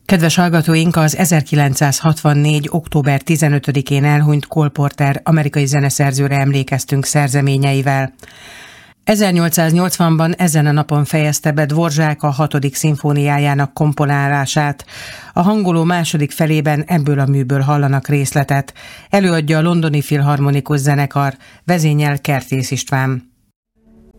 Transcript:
Kedves hallgatóink, az 1964. október 15-én elhunyt Cole Porter amerikai zeneszerzőre emlékeztünk szerzeményeivel. 1880-ban ezen a napon fejezte be Dvorak a 6. szimfóniájának komponálását. A hangoló második felében ebből a műből hallanak részletet. Előadja a Londoni Filharmonikus Zenekar, vezényel Kertész István.